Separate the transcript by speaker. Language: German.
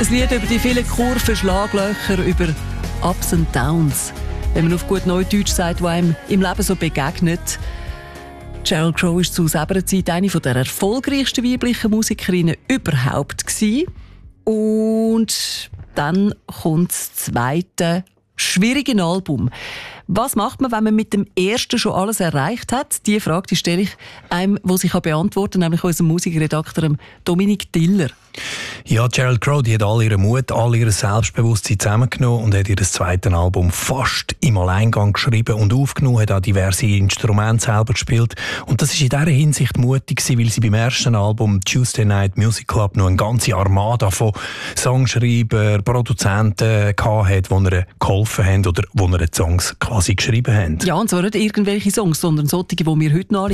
Speaker 1: Ein Lied über die vielen Kurven, Schlaglöcher, über Ups and Downs. Wenn man auf gut Neudeutsch sagt, was einem im Leben so begegnet. Sheryl Crow war zu selber Zeit eine der erfolgreichsten weiblichen Musikerinnen überhaupt gewesen. Und dann kommt das zweite schwierige Album. Was macht man, wenn man mit dem ersten schon alles erreicht hat? Die Frage stelle ich einem, der sich beantworten kann, nämlich unserem Musikredakteur Dominik Diller.
Speaker 2: Ja, Sheryl Crow, die hat all ihren Mut, all ihr Selbstbewusstsein zusammengenommen und hat ihr zweites Album fast im Alleingang geschrieben und aufgenommen, hat auch diverse Instrumente selber gespielt. Und das ist in dieser Hinsicht mutig gewesen, weil sie beim ersten Album Tuesday Night Music Club noch eine ganze Armada von Songschreibern, Produzenten hatte, die ihr geholfen haben oder die ihr Songs quasi geschrieben haben.
Speaker 1: Ja, und zwar nicht irgendwelche Songs, sondern solche, die wir heute noch